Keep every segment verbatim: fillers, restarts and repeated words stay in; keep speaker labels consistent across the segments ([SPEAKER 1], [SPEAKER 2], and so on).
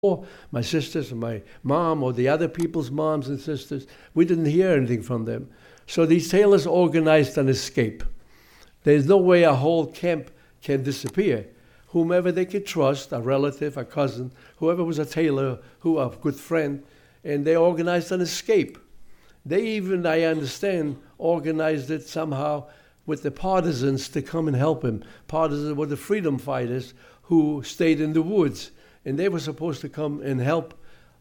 [SPEAKER 1] or my sisters and my mom or the other people's moms and sisters. We didn't hear anything from them. So these tailors organized an escape. There's no way a whole camp can disappear. Whomever they could trust, a relative, a cousin, whoever was a tailor, who a good friend, and they organized an escape. They even, I understand, organized it somehow with the partisans to come and help him. Partisans were the freedom fighters who stayed in the woods, and they were supposed to come and help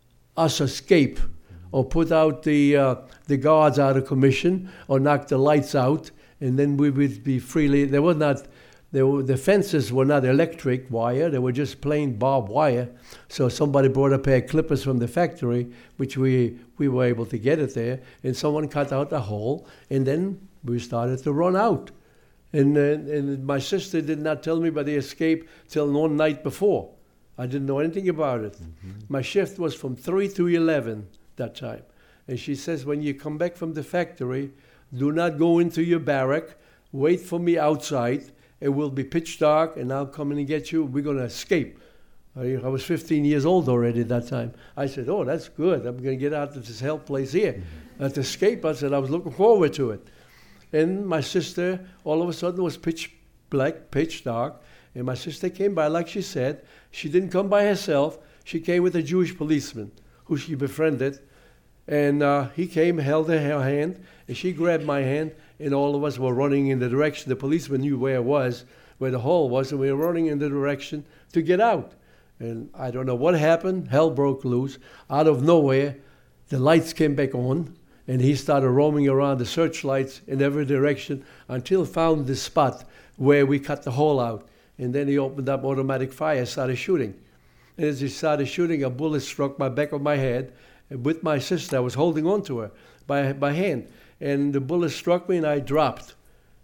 [SPEAKER 1] us escape or put out the uh, the guards out of commission or knock the lights out, and then we would be freely. There was not, there were, the fences were not electric wire; they were just plain barbed wire. So somebody brought a pair of clippers from the factory, which we we were able to get it there, and someone cut out a hole, and then we started to run out. And uh, and my sister did not tell me about the escape till one night before. I didn't know anything about it. Mm-hmm. My shift was from three to eleven that time. And she says, when you come back from the factory, do not go into your barrack. Wait for me outside. It will be pitch dark, and I'll come in and get you. We're going to escape. I, I was fifteen years old already at that time. I said, oh, that's good. I'm going to get out of this hell place here. Mm-hmm. At escape, I said, I was looking forward to it. And my sister, all of a sudden, was pitch black, pitch dark. And my sister came by, like she said. She didn't come by herself. She came with a Jewish policeman who she befriended. And uh, he came, held her hand, and she grabbed my hand, and all of us were running in the direction. The policeman knew where it was, where the hole was, and we were running in the direction to get out. And I don't know what happened. Hell broke loose. Out of nowhere, the lights came back on, and he started roaming around the searchlights in every direction until found the spot where we cut the hole out. And then he opened up automatic fire, started shooting. And as he started shooting, a bullet struck my back of my head. And with my sister, I was holding on to her by by hand. And the bullet struck me, and I dropped.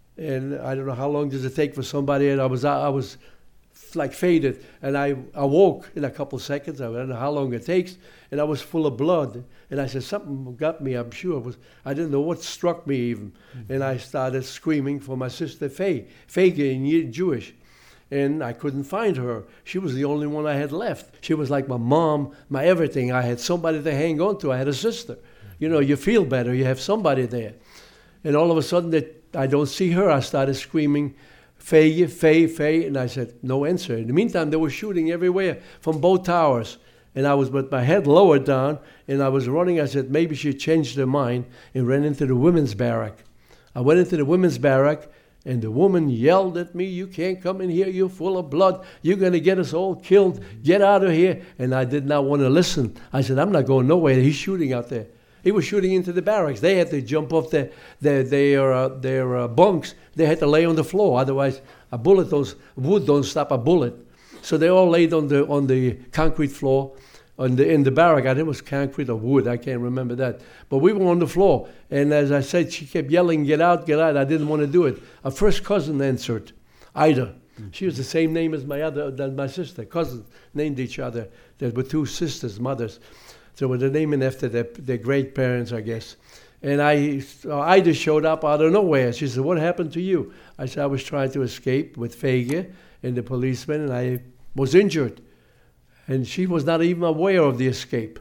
[SPEAKER 1] And I don't know how long does it take for somebody, and I was I was like faded. And I awoke in a couple seconds. I don't know how long it takes. And I was full of blood. And I said, something got me, I'm sure. It was, I didn't know what struck me even. Mm-hmm. And I started screaming for my sister, Faye. Faye, Jewish. And I couldn't find her. She was the only one I had left. She was like my mom, my everything. I had somebody to hang on to. I had a sister. You know, you feel better. You have somebody there. And all of a sudden, that I don't see her. I started screaming, Faye, Faye, Faye. And I said, no answer. In the meantime, they were shooting everywhere from both towers. And I was with my head lowered down, and I was running. I said, maybe she changed her mind, and ran into the women's barrack. I went into the women's barrack, and the woman yelled at me, you can't come in here, you're full of blood, you're going to get us all killed, get out of here. And I did not want to listen. I said, I'm not going nowhere, he's shooting out there. He was shooting into the barracks. They had to jump off their, their, their, uh, their uh, bunks. They had to lay on the floor, otherwise a bullet, those wood don't stop a bullet. So they all laid on the on the concrete floor. On the, in the barrack, I think it was concrete or wood, I can't remember that. But we were on the floor, and as I said, she kept yelling, get out, get out. I didn't want to do it. Our first cousin answered, Ida. Mm-hmm. She was the same name as my other, than my sister. Cousins named each other. There were two sisters, mothers. So they're naming after their, their great parents, I guess. And I, uh, Ida showed up out of nowhere. She said, what happened to you? I said, I was trying to escape with Fege and the policeman, and I was injured. And she was not even aware of the escape.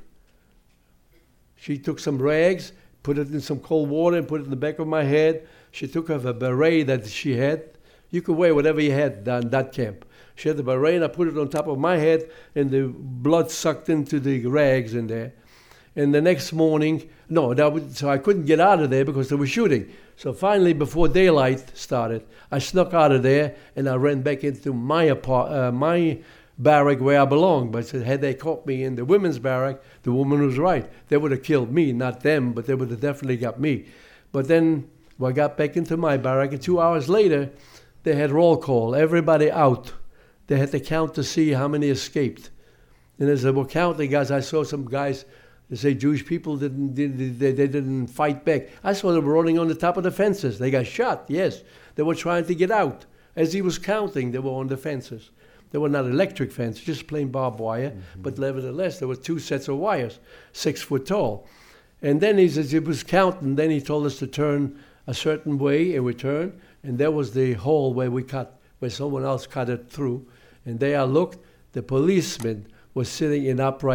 [SPEAKER 1] She took some rags, put it in some cold water, and put it in the back of my head. She took off a beret that she had. You could wear whatever you had in that camp. She had the beret, and I put it on top of my head, and the blood sucked into the rags in there. And the next morning, no, that was, so I couldn't get out of there because they were shooting. So finally, before daylight started, I snuck out of there, and I ran back into my apart, uh, my barrack where I belonged. But had they caught me in the women's barrack, the woman was right. They would have killed me, not them, but they would have definitely got me. But then well, I got back into my barrack, and two hours later, they had roll call, everybody out. They had to count to see how many escaped. And as they were counting, guys, I saw some guys, they say Jewish people didn't, did, they, they didn't fight back. I saw them running on the top of the fences. They got shot, yes. They were trying to get out. As he was counting, they were on the fences. They were not electric fence, just plain barbed wire. Mm-hmm. But nevertheless, there were two sets of wires, six foot tall. And then he says he was counting. Then he told us to turn a certain way, and we turned. And there was the hole where we cut, where someone else cut it through. And there I looked. The policeman was sitting in upright